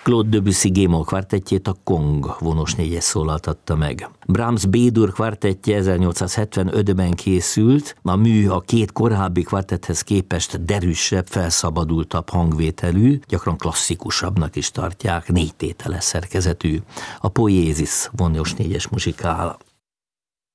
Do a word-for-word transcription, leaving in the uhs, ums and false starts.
Claude Debussy G-moll kvartettjét a Kong vonós négyes szólaltatta meg. Brahms B-dur kvartettje ezernyolcszázhetvenötben készült, a mű a két korábbi kvartetthez képest derűsebb, felszabadultabb hangvételű, gyakran klasszikusabbnak is tartják, négy tételes szerkezetű. A Poiesis vonós négyes muzsikál.